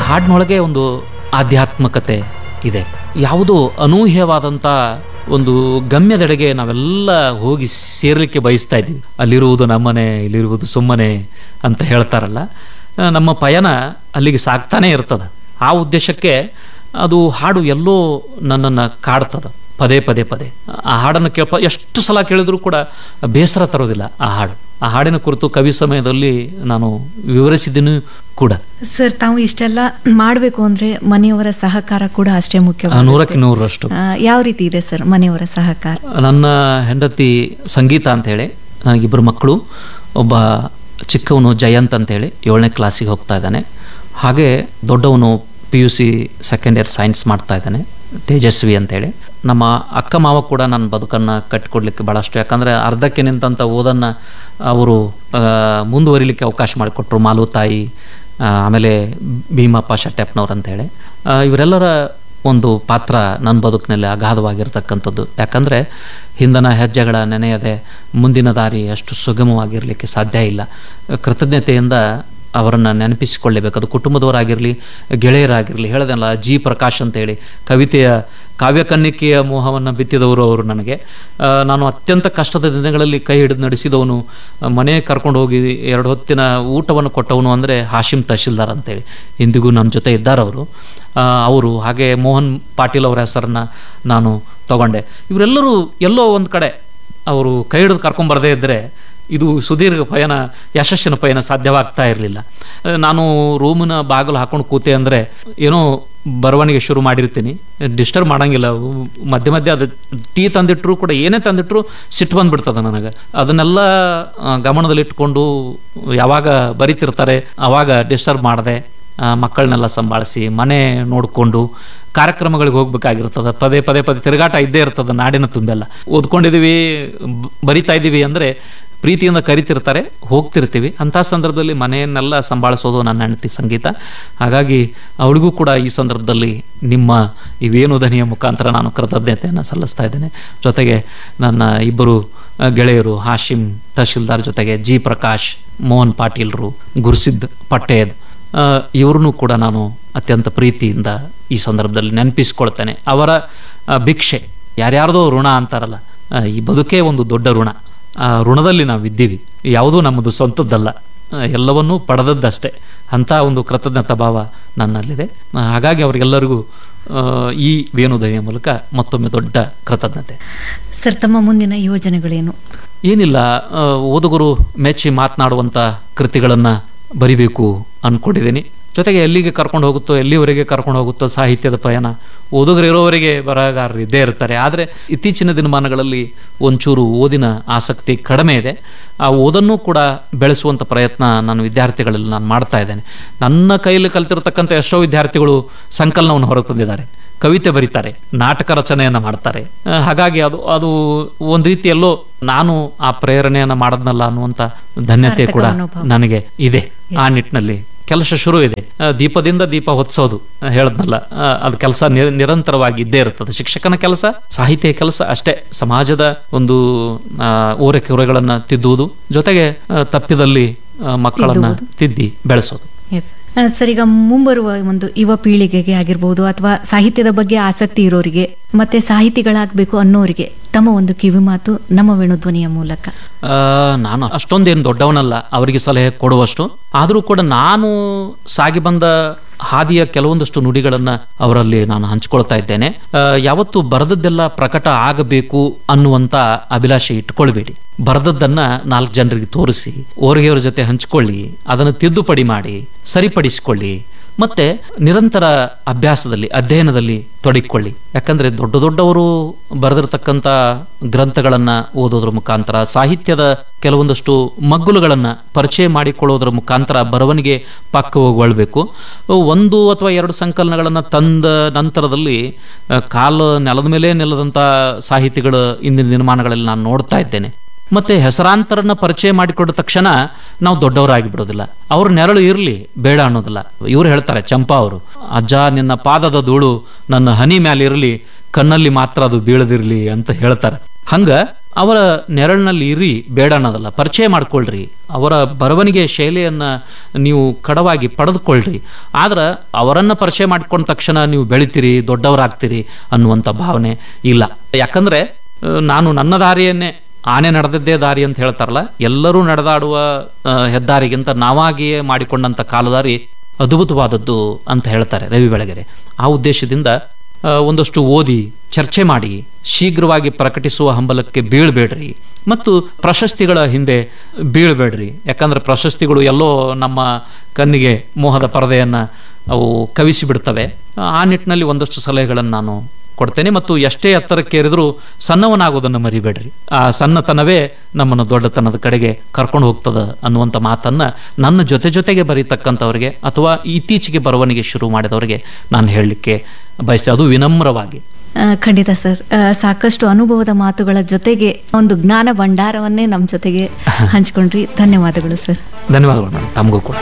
ಹಾಡಿನೊಳಗೆ ಒಂದು ಆಧ್ಯಾತ್ಮಿಕತೆ ಇದೆ. ಯಾವುದೋ ಅನೂಹ್ಯವಾದಂಥ ಒಂದು ಗಮ್ಯದೆಡೆಗೆ ನಾವೆಲ್ಲ ಹೋಗಿ ಸೇರಲಿಕ್ಕೆ ಬಯಸ್ತಾ ಇದ್ದೀವಿ. ಅಲ್ಲಿರುವುದು ನಮ್ಮನೆ, ಇಲ್ಲಿರುವುದು ಸುಮ್ಮನೆ ಅಂತ ಹೇಳ್ತಾರಲ್ಲ, ನಮ್ಮ ಪಯಣ ಅಲ್ಲಿಗೆ ಸಾಗ್ತಾನೇ ಇರ್ತದೆ. ಆ ಉದ್ದೇಶಕ್ಕೆ ಅದು ಹಾಡು ಎಲ್ಲೋ ನನ್ನನ್ನು ಕಾಡ್ತದೆ ಪದೇ ಪದೇ ಪದೇ. ಆ ಹಾಡನ್ನು ಎಷ್ಟು ಸಲ ಕೇಳಿದ್ರೂ ಕೂಡ ಬೇಸರ ತರೋದಿಲ್ಲ ಆ ಹಾಡು. ಆ ಹಾಡಿನ ಕುರಿತು ಕವಿ ಸಮಯದಲ್ಲಿ ನಾನು ವಿವರಿಸಿದ್ದೀನಿ ಕೂಡ. ಸರ್, ತಾವು ಇಷ್ಟೆಲ್ಲ ಮಾಡಬೇಕು ಅಂದ್ರೆ ಮನೆಯವರ ಸಹಕಾರ ಕೂಡ ಅಷ್ಟೇ ಮುಖ್ಯ. 100ಕ್ಕೆ 100ರಷ್ಟು. ಯಾವ ರೀತಿ ಇದೆ ಸರ್ ಮನೆಯವರ ಸಹಕಾರ? ನನ್ನ ಹೆಂಡತಿ ಸಂಗೀತ ಅಂತ ಹೇಳಿ, ನನಗಿಬ್ಬರು ಮಕ್ಕಳು. ಒಬ್ಬ ಚಿಕ್ಕವನು ಜಯಂತ್ ಅಂತೇಳಿ 7ನೇ ಕ್ಲಾಸಿಗೆ ಹೋಗ್ತಾ ಇದ್ದಾನೆ. ಹಾಗೆ ದೊಡ್ಡವನು PUC ಸೆಕೆಂಡ್ ಇಯರ್ ಸೈನ್ಸ್ ಮಾಡ್ತಾ ಇದ್ದಾನೆ, ತೇಜಸ್ವಿ ಅಂತೇಳಿ. ನಮ್ಮ ಅಕ್ಕ ಮಾವ ಕೂಡ ನನ್ನ ಬದುಕನ್ನು ಕಟ್ಟಿಕೊಡ್ಲಿಕ್ಕೆ ಭಾಳಷ್ಟು, ಯಾಕಂದರೆ ಅರ್ಧಕ್ಕೆ ನಿಂತಂಥ ಓದನ್ನು ಅವರು ಮುಂದುವರಿಲಿಕ್ಕೆ ಅವಕಾಶ ಮಾಡಿಕೊಟ್ರು. ಮಾಲೂತಾಯಿ, ಆಮೇಲೆ ಭೀಮಪ್ಪ ಶೆಟ್ಟೆಪ್ಪನವ್ರು ಅಂತೇಳಿ. ಇವರೆಲ್ಲರ ಒಂದು ಪಾತ್ರ ನನ್ನ ಬದುಕಿನಲ್ಲಿ ಅಗಾಧವಾಗಿರ್ತಕ್ಕಂಥದ್ದು. ಯಾಕಂದರೆ ಹಿಂದಿನ ಹೆಜ್ಜೆಗಳ ನೆನೆಯದೆ ಮುಂದಿನ ದಾರಿ ಅಷ್ಟು ಸುಗಮವಾಗಿರಲಿಕ್ಕೆ ಸಾಧ್ಯ ಇಲ್ಲ. ಕೃತಜ್ಞತೆಯಿಂದ ಅವರನ್ನು ನೆನಪಿಸಿಕೊಳ್ಳಬೇಕು. ಅದು ಕುಟುಂಬದವರಾಗಿರಲಿ, ಗೆಳೆಯರಾಗಿರಲಿ. ಹೇಳಿದೆನಲ್ಲ, G. ಪ್ರಕಾಶ್ ಅಂತೇಳಿ ಕವಿತೆಯ ಕಾವ್ಯಕನ್ನಿಕೆಯ ಮೋಹವನ್ನು ಬಿತ್ತಿದವರು ಅವರು ನನಗೆ. ನಾನು ಅತ್ಯಂತ ಕಷ್ಟದ ದಿನಗಳಲ್ಲಿ ಕೈ ಹಿಡಿದು ನಡೆಸಿದವನು, ಮನೆ ಕರ್ಕೊಂಡು ಹೋಗಿ 2 ಹೊತ್ತಿನ ಊಟವನ್ನು ಕೊಟ್ಟವನು ಅಂದರೆ ಹಾಶಿಮ್ ತಹಶೀಲ್ದಾರ್ ಅಂತೇಳಿ. ಇಂದಿಗೂ ನನ್ನ ಜೊತೆ ಇದ್ದಾರವರು. ಅವರು ಹಾಗೆ ಮೋಹನ್ ಪಾಟೀಲ್ ಅವರ ಹೆಸರನ್ನು ನಾನು ತಗೊಂಡೆ. ಇವರೆಲ್ಲರೂ ಎಲ್ಲೋ ಒಂದು ಕಡೆ ಅವರು ಕೈ ಹಿಡಿದು ಕರ್ಕೊಂಬರದೇ ಇದ್ದರೆ ಇದು ಸುದೀರ್ಘ ಪಯಣ, ಯಶಸ್ಸಿನ ಪಯಣ ಸಾಧ್ಯವಾಗ್ತಾ ಇರಲಿಲ್ಲ. ನಾನು ರೂಮಿನ ಬಾಗಿಲು ಹಾಕೊಂಡು ಕೂತೆ ಅಂದರೆ ಏನೋ ಬರವಣಿಗೆ ಶುರು ಮಾಡಿರ್ತೀನಿ, ಡಿಸ್ಟರ್ಬ್ ಮಾಡೋಂಗಿಲ್ಲ. ಮಧ್ಯೆ ಮಧ್ಯೆ ಅದು ಟೀ ತಂದಿಟ್ಟರು ಕೂಡ, ಏನೇ ತಂದಿಟ್ಟರು ಸಿಟ್ಟು ಬಂದುಬಿಡ್ತದೆ ನನಗೆ. ಅದನ್ನೆಲ್ಲ ಗಮನದಲ್ಲಿಟ್ಕೊಂಡು ಯಾವಾಗ ಬರಿತಿರ್ತಾರೆ ಆವಾಗ ಡಿಸ್ಟರ್ಬ್ ಮಾಡದೆ ಮಕ್ಕಳನ್ನೆಲ್ಲ ಸಂಭಾಳಿಸಿ ಮನೆ ನೋಡಿಕೊಂಡು ಕಾರ್ಯಕ್ರಮಗಳಿಗೆ ಹೋಗ್ಬೇಕಾಗಿರ್ತದೆ. ಪದೇ ಪದೇ ಪದೇ ತಿರುಗಾಟ ಇದ್ದೇ ಇರ್ತದೆ ನಾಡಿನ ತುಂಬೆಲ್ಲ. ಓದ್ಕೊಂಡಿದ್ದೀವಿ, ಬರಿತಾ ಇದ್ದೀವಿ ಅಂದರೆ ಪ್ರೀತಿಯಿಂದ ಕರಿತಿರ್ತಾರೆ, ಹೋಗ್ತಿರ್ತೀವಿ. ಅಂಥ ಸಂದರ್ಭದಲ್ಲಿ ಮನೆಯನ್ನೆಲ್ಲ ಸಂಭಾಳಿಸೋದು ನನ್ನ ಹೆಂಡತಿ ಸಂಗೀತ. ಹಾಗಾಗಿ ಅವಳಿಗೂ ಕೂಡ ಈ ಸಂದರ್ಭದಲ್ಲಿ ನಿಮ್ಮ ಈ ವೇಣುಧ್ವನಿಯ ಮುಖಾಂತರ ನಾನು ಕೃತಜ್ಞತೆಯನ್ನು ಸಲ್ಲಿಸ್ತಾ ಇದ್ದೇನೆ. ಜೊತೆಗೆ ನನ್ನ ಇಬ್ಬರು ಗೆಳೆಯರು ಹಾಶಿಮ್ ತಹಶೀಲ್ದಾರ್ ಜೊತೆಗೆ G. ಪ್ರಕಾಶ್, ಮೋಹನ್ ಪಾಟೀಲ್ರು, ಗುರ್ಸಿದ್ ಪಟ್ಟೇದ್, ಇವ್ರನ್ನೂ ಕೂಡ ನಾನು ಅತ್ಯಂತ ಪ್ರೀತಿಯಿಂದ ಈ ಸಂದರ್ಭದಲ್ಲಿ ನೆನಪಿಸ್ಕೊಳ್ತೇನೆ. ಅವರ ಭಿಕ್ಷೆ, ಯಾರ್ಯಾರ್ದೋ ಋಣ ಅಂತಾರಲ್ಲ, ಈ ಬದುಕೇ ಒಂದು ದೊಡ್ಡ ಋಣ. ಆ ಋಣದಲ್ಲಿ ನಾವಿದ್ದೀವಿ. ಯಾವುದೂ ನಮ್ಮದು ಸ್ವಂತದ್ದಲ್ಲ, ಎಲ್ಲವನ್ನೂ ಪಡೆದದ್ದಷ್ಟೇ. ಅಂಥ ಒಂದು ಕೃತಜ್ಞತಾ ಭಾವ ನನ್ನಲ್ಲಿದೆ. ಹಾಗಾಗಿ ಅವರಿಗೆಲ್ಲರಿಗೂ ಈ ವೇಣುಧ್ವನಿಯ ಮೂಲಕ ಮತ್ತೊಮ್ಮೆ ದೊಡ್ಡ ಕೃತಜ್ಞತೆ. ಸರ್, ತಮ್ಮ ಮುಂದಿನ ಯೋಜನೆಗಳೇನು? ಏನಿಲ್ಲ, ಓದುಗರು ಮೆಚ್ಚಿ ಮಾತನಾಡುವಂಥ ಕೃತಿಗಳನ್ನು ಬರಿಬೇಕು ಅಂದ್ಕೊಂಡಿದ್ದೀನಿ. ಜೊತೆಗೆ ಎಲ್ಲಿಗೆ ಕರ್ಕೊಂಡು ಹೋಗುತ್ತೋ, ಎಲ್ಲಿವರೆಗೆ ಕರ್ಕೊಂಡು ಹೋಗುತ್ತೋ ಸಾಹಿತ್ಯದ ಪಯಣ. ಓದುಗರು ಇರೋವರೆಗೆ ಬರಹಗಾರರು ಇದ್ದೇ ಇರ್ತಾರೆ. ಆದರೆ ಇತ್ತೀಚಿನ ದಿನಮಾನಗಳಲ್ಲಿ ಒಂಚೂರು ಓದಿನ ಆಸಕ್ತಿ ಕಡಿಮೆ ಇದೆ. ಆ ಓದನ್ನು ಕೂಡ ಬೆಳೆಸುವಂಥ ಪ್ರಯತ್ನ ನನ್ನ ವಿದ್ಯಾರ್ಥಿಗಳಲ್ಲಿ ನಾನು ಮಾಡ್ತಾ ಇದ್ದೇನೆ. ನನ್ನ ಕೈಯಲ್ಲಿ ಕಲಿತಿರತಕ್ಕಂಥ ಎಷ್ಟೋ ವಿದ್ಯಾರ್ಥಿಗಳು ಸಂಕಲನವನ್ನು ಹೊರತಂದಿದ್ದಾರೆ, ಕವಿತೆ ಬರೀತಾರೆ, ನಾಟಕ ರಚನೆಯನ್ನು ಮಾಡ್ತಾರೆ. ಹಾಗಾಗಿ ಅದು ಒಂದು ರೀತಿಯಲ್ಲೋ ನಾನು ಆ ಪ್ರೇರಣೆಯನ್ನು ಮಾಡದ್ನಲ್ಲ ಅನ್ನುವಂಥ ಧನ್ಯತೆ ಕೂಡ ನನಗೆ ಇದೆ. ಆ ನಿಟ್ಟಿನಲ್ಲಿ ಕೆಲಸ ಶುರು ಇದೆ. ದೀಪದಿಂದ ದೀಪ ಹೊತ್ಸೋದು ಹೇಳದ್ನಲ್ಲ, ಅದು ಕೆಲಸ ನಿರಂತರವಾಗಿ ಇದ್ದೇ ಇರ್ತದೆ. ಶಿಕ್ಷಕನ ಕೆಲಸ, ಸಾಹಿತ್ಯ ಕೆಲಸ ಅಷ್ಟೇ. ಸಮಾಜದ ಒಂದು ಓರೆಕೆರೆಗಳನ್ನು ತಿದ್ದುವುದು, ಜೊತೆಗೆ ತಪ್ಪಿದಲ್ಲಿ ಮಕ್ಕಳನ್ನ ತಿದ್ದಿ ಬೆಳೆಸೋದು. ಸರ್, ಈಗ ಮುಂಬರುವ ಒಂದು ಯುವ ಪೀಳಿಗೆಗೆ ಆಗಿರ್ಬೋದು ಅಥವಾ ಸಾಹಿತ್ಯದ ಬಗ್ಗೆ ಆಸಕ್ತಿ ಇರೋರಿಗೆ ಮತ್ತೆ ಸಾಹಿತಿಗಳಾಗಬೇಕು ಅನ್ನೋರಿಗೆ ತಮ್ಮ ಒಂದು ಕಿವಿ ಮಾತು ನಮ್ಮ ವೇಣುಧ್ವನಿಯ ಮೂಲಕ. ನಾನು ಅಷ್ಟೊಂದೇನು ದೊಡ್ಡವನಲ್ಲ ಅವರಿಗೆ ಸಲಹೆ ಕೊಡುವಷ್ಟು, ಆದರೂ ಕೂಡ ನಾನು ಸಾಗಿ ಬಂದ ಹಾದಿಯ ಕೆಲವೊಂದಷ್ಟು ನುಡಿಗಳನ್ನು ಅವರಲ್ಲಿ ನಾನು ಹಂಚಿಕೊಳ್ತಾ ಇದ್ದೇನೆ. ಯಾವತ್ತು ಬರೆದದ್ದೆಲ್ಲ ಪ್ರಕಟ ಆಗಬೇಕು ಅನ್ನುವಂಥ ಅಭಿಲಾಷೆ ಇಟ್ಕೊಳ್ಬೇಡಿ. ಬರೆದದ್ದನ್ನ 4 ಜನರಿಗೆ ತೋರಿಸಿ, ಓರಿಗೆಯವರ ಜೊತೆ ಹಂಚಿಕೊಳ್ಳಿ, ಅದನ್ನು ತಿದ್ದುಪಡಿ ಮಾಡಿ, ಸರಿಪಡಿಸಿಕೊಳ್ಳಿ. ಮತ್ತೆ ನಿರಂತರ ಅಭ್ಯಾಸದಲ್ಲಿ, ಅಧ್ಯಯನದಲ್ಲಿ ತೊಡಗಿಕೊಳ್ಳಿ. ಯಾಕಂದ್ರೆ ದೊಡ್ಡ ದೊಡ್ಡವರು ಬರೆದಿರತಕ್ಕಂಥ ಗ್ರಂಥಗಳನ್ನ ಓದೋದ್ರ ಮುಖಾಂತರ, ಸಾಹಿತ್ಯದ ಕೆಲವೊಂದಷ್ಟು ಮಗ್ಗುಲುಗಳನ್ನು ಪರಿಚಯ ಮಾಡಿಕೊಳ್ಳೋದ್ರ ಮುಖಾಂತರ ಬರವಣಿಗೆ ಪಕ್ಕವಾಗಿ ಒಳ್ಬೇಕು. 1 ಅಥವಾ 2 ಸಂಕಲನಗಳನ್ನು ತಂದ ನಂತರದಲ್ಲಿ ಕಾಲು ನೆಲದ ಮೇಲೆ ನಿಲ್ಲದಂಥ ಸಾಹಿತಿಗಳು ಇಂದಿನ ದಿನಮಾನಗಳಲ್ಲಿ ನಾನು ನೋಡ್ತಾ ಇದ್ದೇನೆ. ಮತ್ತೆ ಹೆಸರಾಂತರನ್ನ ಪರಿಚಯ ಮಾಡಿಕೊಂಡ ತಕ್ಷಣ ನಾವು ದೊಡ್ಡವರಾಗಿ ಬಿಡೋದಿಲ್ಲ. ಅವ್ರ ನೆರಳು ಇರಲಿ, ಬೇಡ ಅನ್ನೋದಿಲ್ಲ. ಇವ್ರು ಹೇಳ್ತಾರೆ, ಚಂಪಾ ಅವರು, ಅಜ್ಜ ನಿನ್ನ ಪಾದದ ಧೂಳು ನನ್ನ ಹನಿ ಮೇಲೆ ಇರಲಿ, ಕಣ್ಣಲ್ಲಿ ಮಾತ್ರ ಅದು ಬೀಳದಿರಲಿ ಅಂತ ಹೇಳ್ತಾರೆ. ಹಂಗ ಅವರ ನೆರಳಿನಲ್ಲಿ ಇರಿ, ಬೇಡ ಅನ್ನೋದಲ್ಲ, ಪರಿಚಯ ಮಾಡ್ಕೊಳ್ರಿ, ಅವರ ಬರವಣಿಗೆ ಶೈಲಿಯನ್ನು ನೀವು ಕಡವಾಗಿ ಪಡೆದುಕೊಳ್ಳ್ರಿ. ಆದ್ರೆ ಅವರನ್ನು ಪರಿಚಯ ಮಾಡ್ಕೊಂಡ ತಕ್ಷಣ ನೀವು ಬೆಳಿತೀರಿ, ದೊಡ್ಡವರಾಗ್ತೀರಿ ಅನ್ನುವಂಥ ಭಾವನೆ ಇಲ್ಲ. ಯಾಕಂದ್ರೆ ನಾನು ನನ್ನ ದಾರಿಯನ್ನೇ, ಆನೆ ನಡೆದದ್ದೇ ದಾರಿ ಅಂತ ಹೇಳ್ತಾರಲ್ಲ, ಎಲ್ಲರೂ ನಡೆದಾಡುವ ಹೆದ್ದಾರಿಗಿಂತ ನಾವಾಗಿಯೇ ಮಾಡಿಕೊಂಡಂಥ ಕಾಲದಾರಿ ಅದ್ಭುತವಾದದ್ದು ಅಂತ ಹೇಳ್ತಾರೆ ರವಿ ಬೆಳಗೆರೆ. ಆ ಉದ್ದೇಶದಿಂದ ಒಂದಷ್ಟು ಓದಿ, ಚರ್ಚೆ ಮಾಡಿ, ಶೀಘ್ರವಾಗಿ ಪ್ರಕಟಿಸುವ ಹಂಬಲಕ್ಕೆ ಬೀಳ್ಬೇಡ್ರಿ ಮತ್ತು ಪ್ರಶಸ್ತಿಗಳ ಹಿಂದೆ ಬೀಳ್ಬೇಡ್ರಿ. ಯಾಕಂದ್ರೆ ಪ್ರಶಸ್ತಿಗಳು ಎಲ್ಲೋ ನಮ್ಮ ಕಣ್ಣಿಗೆ ಮೋಹದ ಪರದೆಯನ್ನು ಅವು ಕವಿಸಿ ಬಿಡ್ತವೆ. ಆ ನಿಟ್ಟಿನಲ್ಲಿ ಒಂದಷ್ಟು ಸಲಹೆಗಳನ್ನು ನಾನು ಕೊಡ್ತೇನೆ. ಮತ್ತು ಎಷ್ಟೇ ಎತ್ತರಕ್ಕೇರಿದ್ರೂ ಸಣ್ಣವನಾಗೋದನ್ನು ಮರಿಬೇಡ್ರಿ. ಆ ಸಣ್ಣತನವೇ ನಮ್ಮನ್ನು ದೊಡ್ಡತನದ ಕಡೆಗೆ ಕರ್ಕೊಂಡು ಹೋಗ್ತದ ಅನ್ನುವಂಥ ಮಾತನ್ನು ನನ್ನ ಜೊತೆಗೆ ಬರೀತಕ್ಕಂಥವ್ರಿಗೆ ಅಥವಾ ಇತ್ತೀಚೆಗೆ ಬರವಣಿಗೆ ಶುರು ಮಾಡಿದವರಿಗೆ ನಾನು ಹೇಳಲಿಕ್ಕೆ ಬಯಸ್ತೇನೆ, ಅದು ವಿನಮ್ರವಾಗಿ. ಖಂಡಿತ ಸರ್, ಸಾಕಷ್ಟು ಅನುಭವದ ಮಾತುಗಳ ಜೊತೆಗೆ ಒಂದು ಜ್ಞಾನ ಭಂಡಾರವನ್ನೇ ನಮ್ಮ ಜೊತೆಗೆ ಹಂಚಿಕೊಂಡ್ರಿ. ಧನ್ಯವಾದಗಳು ಸರ್. ಧನ್ಯವಾದಗಳು ಮೇಡಮ್, ತಮಗೂ ಕೂಡ.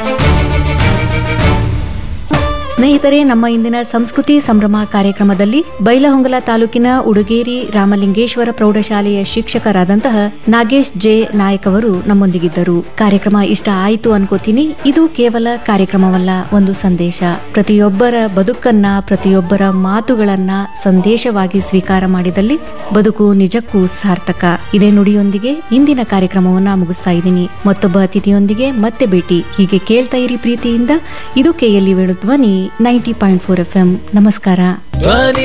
ಸ್ನೇಹಿತರೆ, ನಮ್ಮ ಇಂದಿನ ಸಂಸ್ಕೃತಿ ಸಂಭ್ರಮ ಕಾರ್ಯಕ್ರಮದಲ್ಲಿ ಬೈಲಹೊಂಗಲ ತಾಲೂಕಿನ ಉಡುಗೇರಿ ರಾಮಲಿಂಗೇಶ್ವರ ಪ್ರೌಢಶಾಲೆಯ ಶಿಕ್ಷಕರಾದಂತಹ ನಾಗೇಶ್ ಜೆ ನಾಯಕ್ ಅವರು ನಮ್ಮೊಂದಿಗಿದ್ದರು. ಕಾರ್ಯಕ್ರಮ ಇಷ್ಟ ಆಯಿತು ಅನ್ಕೋತೀನಿ. ಇದು ಕೇವಲ ಕಾರ್ಯಕ್ರಮವಲ್ಲ, ಒಂದು ಸಂದೇಶ. ಪ್ರತಿಯೊಬ್ಬರ ಬದುಕನ್ನ, ಪ್ರತಿಯೊಬ್ಬರ ಮಾತುಗಳನ್ನ ಸಂದೇಶವಾಗಿ ಸ್ವೀಕಾರ ಮಾಡಿದಲ್ಲಿ ಬದುಕು ನಿಜಕ್ಕೂ ಸಾರ್ಥಕ. ಇದೇ ನುಡಿಯೊಂದಿಗೆ ಇಂದಿನ ಕಾರ್ಯಕ್ರಮವನ್ನ ಮುಗಿಸ್ತಾ ಇದ್ದೀನಿ. ಮತ್ತೊಬ್ಬ ಅತಿಥಿಯೊಂದಿಗೆ ಮತ್ತೆ ಭೇಟಿ. ಹೀಗೆ ಕೇಳ್ತಾ ಇರಿ ಪ್ರೀತಿಯಿಂದ. ಇದು KLE ವೇಣು ಧ್ವನಿ 90.4 FM. ನಮಸ್ಕಾರ.